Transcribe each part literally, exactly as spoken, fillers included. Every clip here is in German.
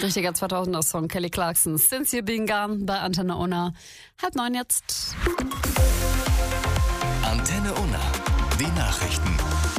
Richtiger zweitausender-Song, Kelly Clarkson, Since You've Been Gone bei Antenne Unna. Halb neun jetzt. Antenne Unna, die Nachrichten.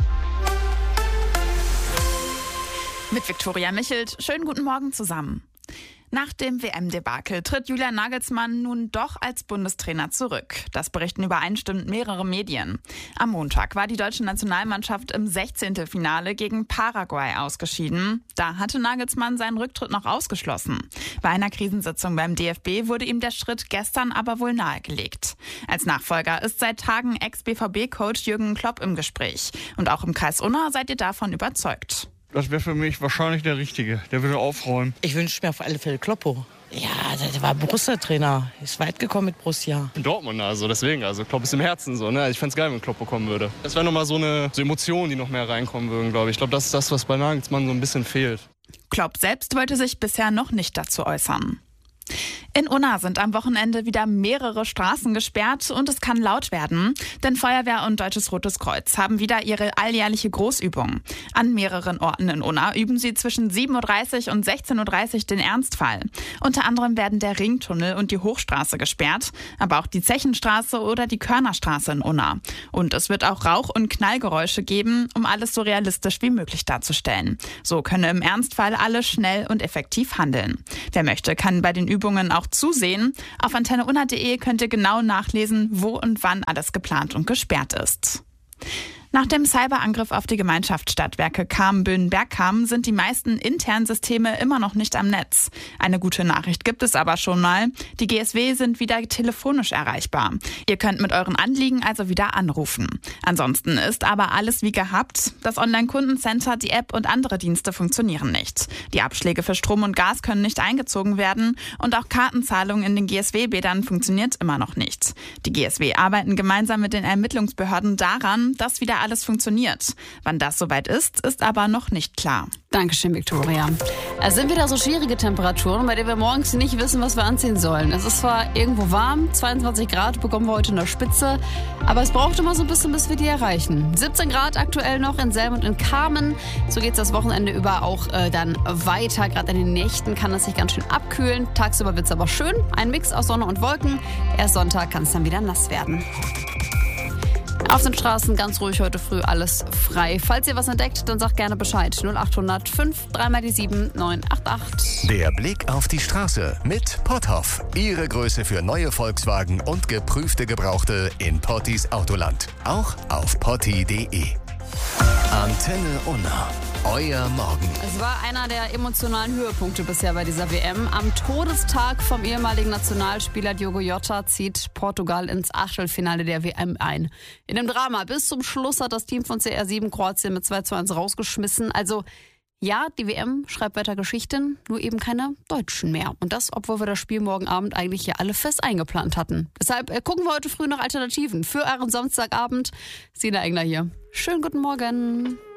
Mit Viktoria Michelt. Schönen guten Morgen zusammen. Nach dem W M-Debakel tritt Julian Nagelsmann nun doch als Bundestrainer zurück. Das berichten übereinstimmend mehrere Medien. Am Montag war die deutsche Nationalmannschaft im Sechzehntelfinale gegen Paraguay ausgeschieden. Da hatte Nagelsmann seinen Rücktritt noch ausgeschlossen. Bei einer Krisensitzung beim D F B wurde ihm der Schritt gestern aber wohl nahegelegt. Als Nachfolger ist seit Tagen Ex-B V B-Coach Jürgen Klopp im Gespräch. Und auch im Kreis Unna seid ihr davon überzeugt. Das wäre für mich wahrscheinlich der Richtige. Der würde aufräumen. Ich wünsche mir auf alle Fälle Kloppo. Ja, der war Borussia-Trainer. Ist weit gekommen mit Borussia. In Dortmund, also deswegen. Also Klopp ist im Herzen so. Ne? Ich fände es geil, wenn Kloppo kommen würde. Das wäre nochmal so eine so Emotion, die noch mehr reinkommen würden, glaube ich. Ich glaube, das ist das, was bei Nagelsmann so ein bisschen fehlt. Klopp selbst wollte sich bisher noch nicht dazu äußern. In Unna sind am Wochenende wieder mehrere Straßen gesperrt und es kann laut werden, denn Feuerwehr und Deutsches Rotes Kreuz haben wieder ihre alljährliche Großübung. An mehreren Orten in Unna üben sie zwischen sieben Uhr dreißig und sechzehn Uhr dreißig den Ernstfall. Unter anderem werden der Ringtunnel und die Hochstraße gesperrt, aber auch die Zechenstraße oder die Körnerstraße in Unna. Und es wird auch Rauch- und Knallgeräusche geben, um alles so realistisch wie möglich darzustellen. So könne im Ernstfall alle schnell und effektiv handeln. Wer möchte, kann bei den Übungen auch zusehen. Auf antenne unna punkt de könnt ihr genau nachlesen, wo und wann alles geplant und gesperrt ist. Nach dem Cyberangriff auf die Gemeinschaftsstadtwerke Kam-Böhnen-Bergkam sind die meisten internen Systeme immer noch nicht am Netz. Eine gute Nachricht gibt es aber schon mal. Die G S W sind wieder telefonisch erreichbar. Ihr könnt mit euren Anliegen also wieder anrufen. Ansonsten ist aber alles wie gehabt. Das Online-Kundencenter, die App und andere Dienste funktionieren nicht. Die Abschläge für Strom und Gas können nicht eingezogen werden und auch Kartenzahlungen in den G S W-Bädern funktioniert immer noch nicht. Die G S W arbeiten gemeinsam mit den Ermittlungsbehörden daran, dass wieder alles funktioniert. Wann das soweit ist, ist aber noch nicht klar. Dankeschön, Viktoria. Es sind wieder so schwierige Temperaturen, bei denen wir morgens nicht wissen, was wir anziehen sollen. Es ist zwar irgendwo warm, zweiundzwanzig Grad bekommen wir heute in der Spitze, aber es braucht immer so ein bisschen, bis wir die erreichen. siebzehn Grad aktuell noch in Selm und in Kamen. So geht es das Wochenende über auch äh, dann weiter. Gerade in den Nächten kann es sich ganz schön abkühlen. Tagsüber wird es aber schön. Ein Mix aus Sonne und Wolken. Erst Sonntag kann es dann wieder nass werden. Auf den Straßen ganz ruhig heute früh, alles frei. Falls ihr was entdeckt, dann sagt gerne Bescheid. null acht hundert fünf, dreimal die sieben, neun acht acht. Der Blick auf die Straße mit Potthoff. Ihre Größe für neue Volkswagen und geprüfte Gebrauchte in Pottis Autoland. Auch auf potti punkt de. Antenne Unna. Euer Morgen. Es war einer der emotionalen Höhepunkte bisher bei dieser W M. Am Todestag vom ehemaligen Nationalspieler Diogo Jota zieht Portugal ins Achtelfinale der W M ein. In dem Drama bis zum Schluss hat das Team von C R sieben Kroatien mit zwei zu eins rausgeschmissen. Also ja, die W M schreibt weiter Geschichten, nur eben keine Deutschen mehr. Und das, obwohl wir das Spiel morgen Abend eigentlich ja alle fest eingeplant hatten. Deshalb äh, gucken wir heute früh nach Alternativen für euren Samstagabend. Sina Engler hier. Schönen guten Morgen.